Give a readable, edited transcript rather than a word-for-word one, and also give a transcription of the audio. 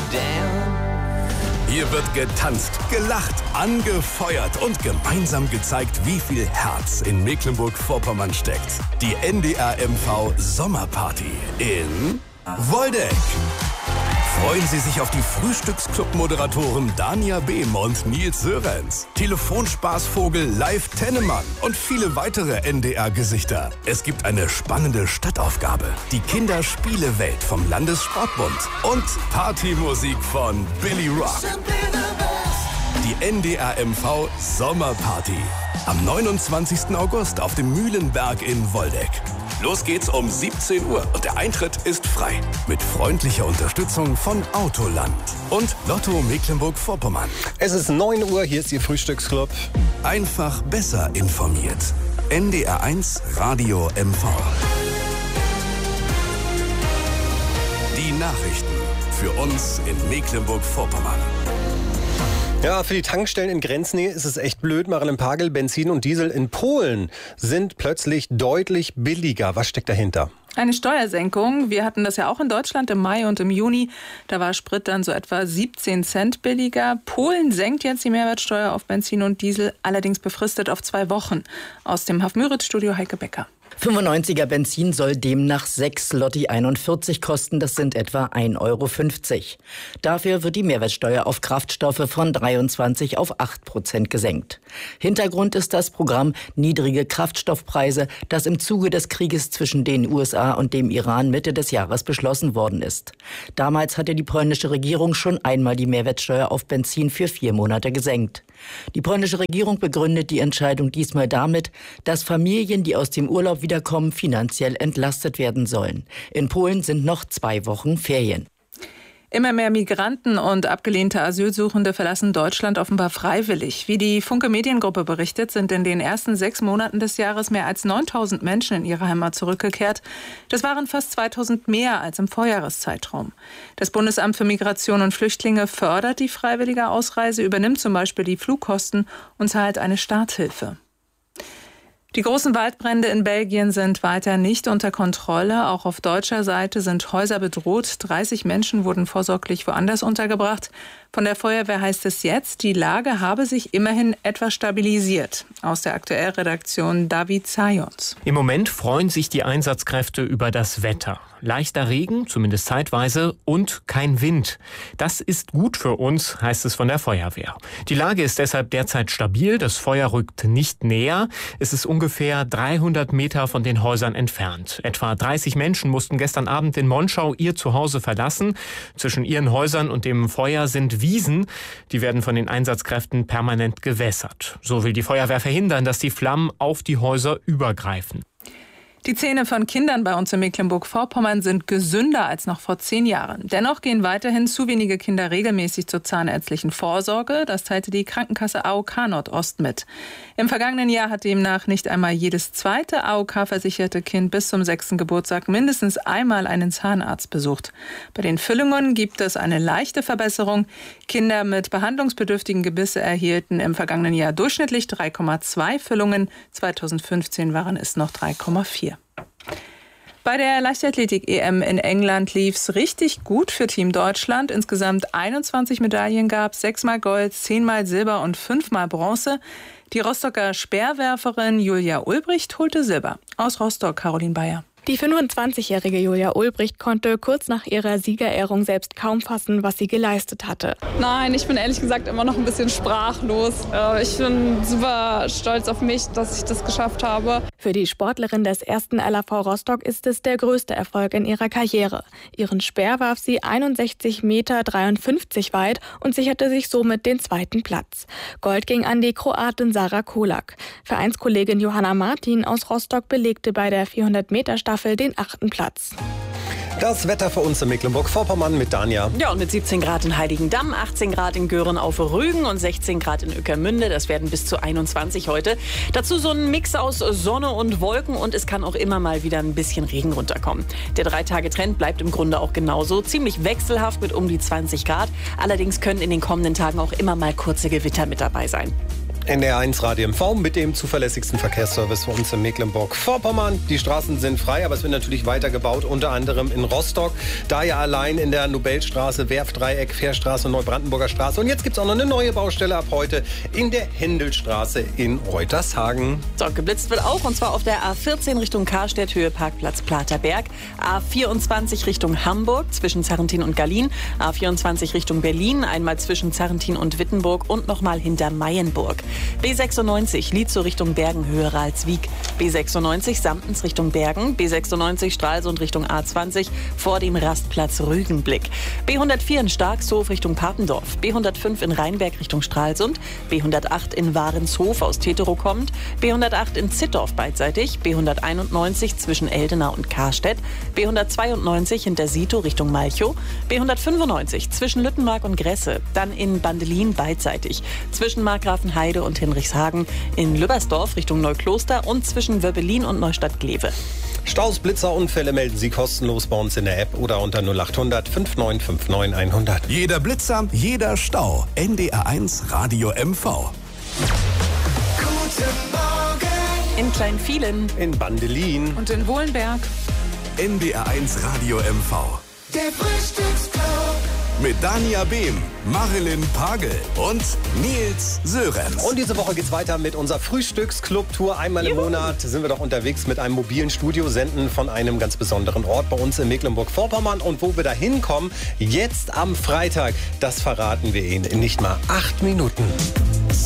Hier wird getanzt, gelacht, angefeuert und gemeinsam gezeigt, wie viel Herz in Mecklenburg-Vorpommern steckt. Die NDR-MV Sommerparty in Woldeck. Freuen Sie sich auf die Frühstücksclub-Moderatoren Dania Behm und Nils Sörenz, Telefonspaßvogel Live Tennemann und viele weitere NDR-Gesichter. Es gibt eine spannende Stadtaufgabe, die Kinderspielewelt vom Landessportbund und Partymusik von Billy Rock. Die NDR-MV Sommerparty am 29. August auf dem Mühlenberg in Woldeck. Los geht's um 17 Uhr und der Eintritt ist frei. Mit freundlicher Unterstützung von Autoland und Lotto Mecklenburg-Vorpommern. Es ist 9 Uhr, hier ist Ihr Frühstücksclub. Einfach besser informiert. NDR1 Radio MV. Die Nachrichten für uns in Mecklenburg-Vorpommern. Ja, für die Tankstellen in Grenznähe ist es echt blöd. Maren Pagel, Benzin und Diesel in Polen sind plötzlich deutlich billiger. Was steckt dahinter? Eine Steuersenkung. Wir hatten das ja auch in Deutschland im Mai und im Juni. Da war Sprit dann so etwa 17 Cent billiger. Polen senkt jetzt die Mehrwertsteuer auf Benzin und Diesel, allerdings befristet auf 2 Wochen. Aus dem Haff-Müritz-Studio Heike Becker. 95er Benzin soll demnach 6,41 Zloty kosten, das sind etwa 1,50 Euro. Dafür wird die Mehrwertsteuer auf Kraftstoffe von 23 auf 8% gesenkt. Hintergrund ist das Programm Niedrige Kraftstoffpreise, das im Zuge des Krieges zwischen den USA und dem Iran Mitte des Jahres beschlossen worden ist. Damals hatte die polnische Regierung schon einmal die Mehrwertsteuer auf Benzin für 4 Monate gesenkt. Die polnische Regierung begründet die Entscheidung diesmal damit, dass Familien, die aus dem Urlaub wiederkommen, finanziell entlastet werden sollen. In Polen sind noch 2 Wochen Ferien. Immer mehr Migranten und abgelehnte Asylsuchende verlassen Deutschland offenbar freiwillig. Wie die Funke Mediengruppe berichtet, sind in den ersten 6 Monaten des Jahres mehr als 9.000 Menschen in ihre Heimat zurückgekehrt. Das waren fast 2.000 mehr als im Vorjahreszeitraum. Das Bundesamt für Migration und Flüchtlinge fördert die freiwillige Ausreise, übernimmt zum Beispiel die Flugkosten und zahlt eine Starthilfe. Die großen Waldbrände in Belgien sind weiter nicht unter Kontrolle. Auch auf deutscher Seite sind Häuser bedroht. 30 Menschen wurden vorsorglich woanders untergebracht. Von der Feuerwehr heißt es jetzt, die Lage habe sich immerhin etwas stabilisiert. Aus der Aktuellredaktion David Zajons. Im Moment freuen sich die Einsatzkräfte über das Wetter. Leichter Regen, zumindest zeitweise, und kein Wind. Das ist gut für uns, heißt es von der Feuerwehr. Die Lage ist deshalb derzeit stabil. Das Feuer rückt nicht näher. Es ist ungefähr 300 Meter von den Häusern entfernt. Etwa 30 Menschen mussten gestern Abend in Monschau ihr Zuhause verlassen. Zwischen ihren Häusern und dem Feuer sind Wiesen. Die werden von den Einsatzkräften permanent gewässert. So will die Feuerwehr verhindern, dass die Flammen auf die Häuser übergreifen. Die Zähne von Kindern bei uns in Mecklenburg-Vorpommern sind gesünder als noch vor 10 Jahren. Dennoch gehen weiterhin zu wenige Kinder regelmäßig zur zahnärztlichen Vorsorge. Das teilte die Krankenkasse AOK Nordost mit. Im vergangenen Jahr hat demnach nicht einmal jedes zweite AOK-versicherte Kind bis zum 6. Geburtstag mindestens einmal einen Zahnarzt besucht. Bei den Füllungen gibt es eine leichte Verbesserung. Kinder mit behandlungsbedürftigen Gebisse erhielten im vergangenen Jahr durchschnittlich 3,2 Füllungen. 2015 waren es noch 3,4. Bei der Leichtathletik-EM in England lief's richtig gut für Team Deutschland. Insgesamt 21 Medaillen gab's, 6-mal Gold, 10-mal Silber und 5-mal Bronze. Die Rostocker Speerwerferin Julia Ulbricht holte Silber. Aus Rostock, Caroline Bayer. Die 25-jährige Julia Ulbricht konnte kurz nach ihrer Siegerehrung selbst kaum fassen, was sie geleistet hatte. Nein, ich bin ehrlich gesagt immer noch ein bisschen sprachlos. Ich bin super stolz auf mich, dass ich das geschafft habe. Für die Sportlerin des 1. LAV Rostock ist es der größte Erfolg in ihrer Karriere. Ihren Speer warf sie 61,53 Meter weit und sicherte sich somit den 2. Platz. Gold ging an die Kroatin Sara Kolak. Vereinskollegin Johanna Martin aus Rostock belegte bei der 400-Meter-Staffel den 8. Platz. Das Wetter für uns in Mecklenburg-Vorpommern mit Dania. Ja, und mit 17 Grad in Heiligendamm, 18 Grad in Göhren auf Rügen und 16 Grad in Ueckermünde. Das werden bis zu 21 heute. Dazu so ein Mix aus Sonne und Wolken und es kann auch immer mal wieder ein bisschen Regen runterkommen. Der 3-Tage-Trend bleibt im Grunde auch genauso. Ziemlich wechselhaft mit um die 20 Grad. Allerdings können in den kommenden Tagen auch immer mal kurze Gewitter mit dabei sein. NDR1 Radio MV mit dem zuverlässigsten Verkehrsservice für uns in Mecklenburg-Vorpommern. Die Straßen sind frei, aber es wird natürlich weitergebaut, unter anderem in Rostock. Da ja allein in der Nobelstraße, Werftdreieck, Fährstraße und Neubrandenburger Straße. Und jetzt gibt es auch noch eine neue Baustelle ab heute in der Händelstraße in Reutershagen. So, geblitzt wird auch, und zwar auf der A14 Richtung Karstedt, Höhe Parkplatz Platerberg. A24 Richtung Hamburg zwischen Zarrentin und Gallien. A24 Richtung Berlin, einmal zwischen Zarrentin und Wittenburg und nochmal hinter Mayenburg. B96 Lietzow Richtung Bergen, Höhe Ralswiek. B96 Samtens Richtung Bergen. B96 Stralsund Richtung A20 vor dem Rastplatz Rügenblick. B104 in Starkshof Richtung Papendorf. B105 in Rheinberg Richtung Stralsund. B108 in Warenshof aus Teterow kommt. B108 in Zittdorf beidseitig. B191 zwischen Eldena und Karstedt. B192 hinter Sito Richtung Malchow. B195 zwischen Lüttenmark und Gresse. Dann in Bandelin beidseitig. Zwischen Markgrafenheide und Hinrichshagen, in Lübbersdorf Richtung Neukloster und zwischen Wöbbelin und Neustadt-Glewe. Staus, Blitzer, Unfälle melden Sie kostenlos bei uns in der App oder unter 0800 5959 100. Jeder Blitzer, jeder Stau. NDR1 Radio MV. Guten Morgen. In Kleinvielen. In Bandelin. Und in Wohlenberg. NDR1 Radio MV. Der Frühstücksclub. Mit Dania Behm, Marilyn Pagel und Nils Sörenz. Und diese Woche geht's weiter mit unserer Frühstücksclub-Tour. Einmal im Monat sind wir doch unterwegs mit einem mobilen Studio, senden von einem ganz besonderen Ort bei uns in Mecklenburg-Vorpommern. Und wo wir da hinkommen, jetzt am Freitag, das verraten wir Ihnen in nicht mal 8 Minuten.